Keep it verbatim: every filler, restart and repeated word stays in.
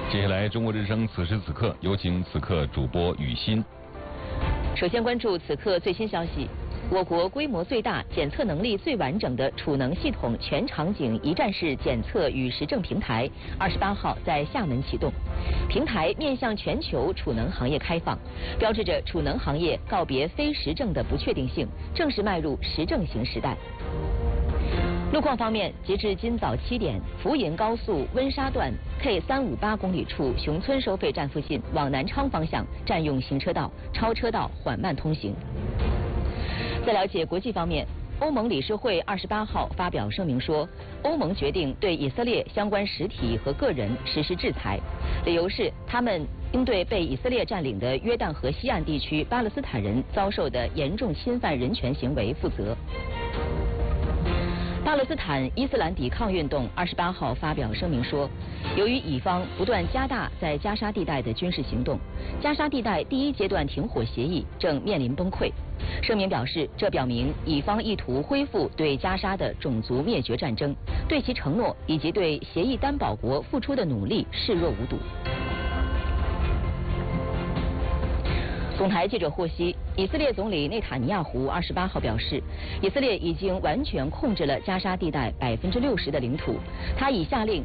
接下来，中国之声此时此刻有请此刻主播雨欣。 首先关注此刻最新消息。我国规模最大、检测能力最完整的储能系统全场景一站式检测与实证平台，二十八号在厦门启动。平台面向全球储能行业开放，标志着储能行业告别非实证的不确定性，正式迈入实证型时代。路况方面，截至今早七点，福银高速温莎段 K 三五八公里处熊村收费站附近往南昌方向占用行车道，超车道缓慢通行。在了解国际方面，欧盟理事会二十八号发表声明说，欧盟决定对以色列相关实体和个人实施制裁，理由是他们应对被以色列占领的约旦河西岸地区巴勒斯坦人遭受的严重侵犯人权行为负责。巴勒斯坦伊斯兰抵抗运动二十八号发表声明说，由于以方不断加大在加沙地带的军事行动，加沙地带第一阶段停火协议正面临崩溃。声明表示，这表明以方意图恢复对加沙的种族灭绝战争，对其承诺以及对协议担保国付出的努力视若无睹。总台记者获悉，以色列总理内塔尼亚胡二十八号表示，以色列已经完全控制了加沙地带百分之六十的领土，他已下令